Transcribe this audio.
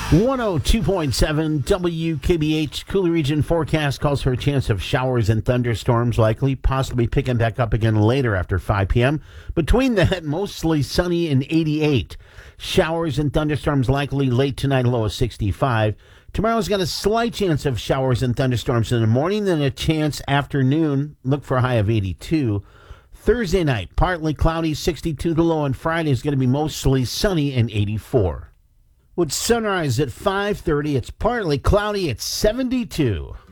102.7 WKBH Coulee Region forecast calls for a chance of showers and thunderstorms likely, possibly picking back up again later after 5 p.m. Between that, mostly sunny and 88. Showers and thunderstorms likely late tonight, low of 65. Tomorrow's got a slight chance of showers and thunderstorms in the morning, then a chance afternoon. Look for a high of 82. Thursday night, partly cloudy, 62 the low, and Friday is going to be mostly sunny and 84. With sunrise at 5:30, it's partly cloudy at 72.